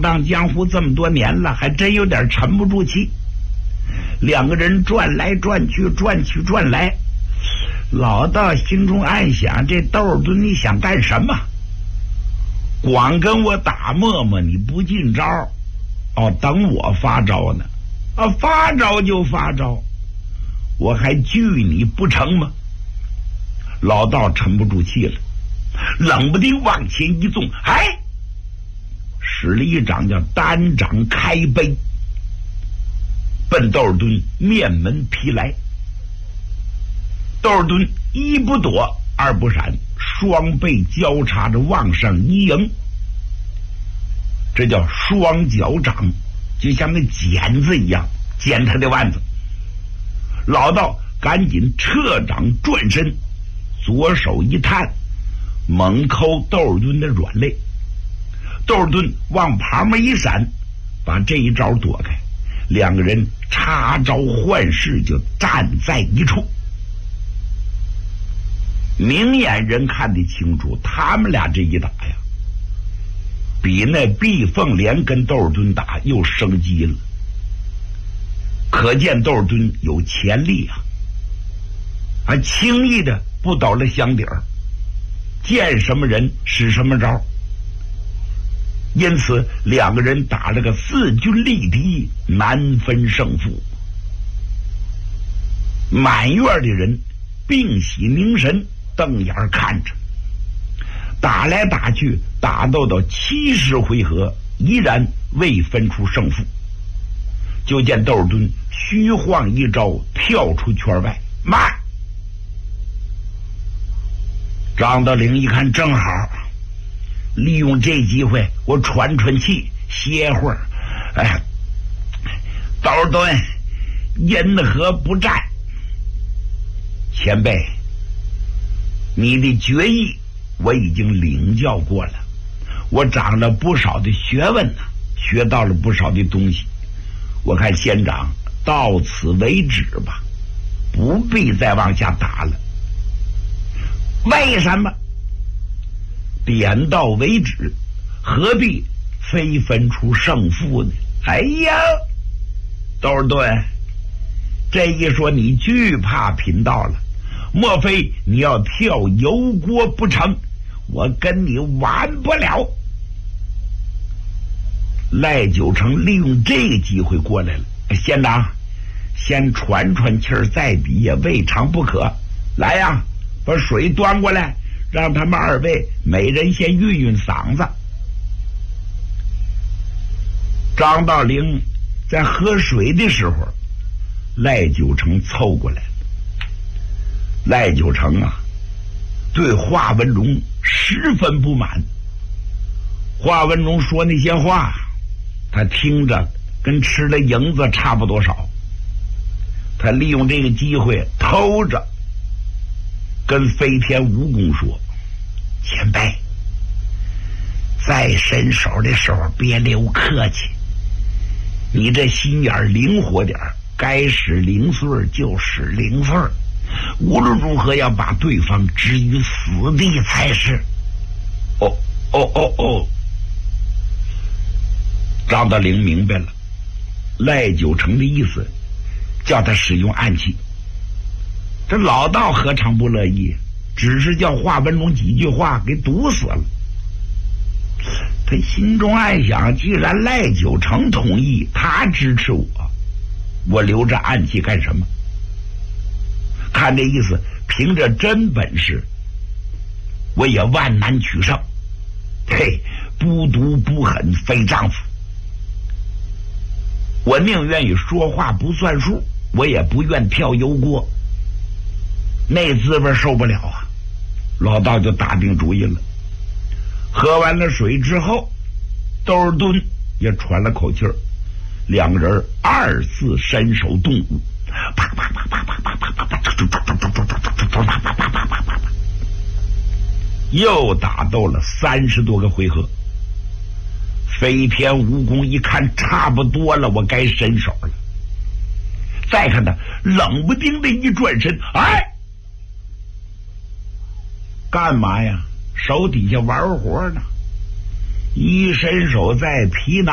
荡江湖这么多年了，还真有点沉不住气。两个人转来转去，转去转来，老道心中暗想：这窦敦你想干什么？光跟我打磨磨，你不进招，等我发招呢？发招就发招，我还惧你不成吗？老道沉不住气了，冷不丁往前一纵，使了一掌叫单掌开背，奔窦尔敦面门劈来。窦尔敦一不躲二不闪，双背交叉着往上一迎，这叫双脚掌，就像那剪子一样剪他的腕子。老道赶紧撤掌转身，左手一探，猛抠窦尔敦的软肋。窦尔敦往旁边一闪，把这一招躲开，两个人插招换式，就站在一处。明眼人看得清楚，他们俩这一打呀，比那毕凤莲跟窦尔敦打又生机了，可见窦尔敦有潜力啊，轻易的不倒了箱底儿，见什么人使什么招。因此两个人打了个势均力敌，难分胜负。满院的人屏息凝神，瞪眼看着，打来打去，打斗到70回合，依然未分出胜负。就见窦尔敦虚晃一招，跳出圈外。慢！张道陵一看正好，利用这机会我喘喘气，歇会儿。窦尔敦因何不战？前辈，你的决议我已经领教过了，我长了不少的学问呢，学到了不少的东西。我看仙长到此为止吧，不必再往下打了。为什么？点到为止，何必非分出胜负呢？哎呀，窦尔敦，这一说你惧怕贫道了，莫非你要跳油锅不成？我跟你玩不了。赖九成利用这个机会过来了，仙长先喘喘气儿再比也未尝不可。来呀，把水端过来，让他们二位每人先运运嗓子。张道陵在喝水的时候，赖九成凑过来了。赖九成对华文荣十分不满。华文荣说那些话，他听着跟吃了蝇子差不多少。他利用这个机会偷着跟飞天蜈蚣说：前辈，再伸手的时候别留客气，你这心眼灵活点，该使零碎就使零碎，无论如何要把对方置于死地才是。张道陵明白了，赖九成的意思叫他使用暗器。这老道何尝不乐意，只是叫华文荣几句话给堵死了。他心中暗想，既然赖九成同意，他支持我留着暗器干什么？看这意思，凭着真本事我也万难取胜。不毒不狠非丈夫，我宁愿意说话不算数，我也不愿跳油锅，那滋味受不了啊。老道就打定主意了。喝完了水之后，窦尔敦也喘了口气儿，两个人二次伸手动武，又打斗了30多个回合。飞天蜈蚣一看差不多了，我该伸手了。再看他冷不丁的一转身，干嘛呀？手底下玩活呢？一伸手在皮囊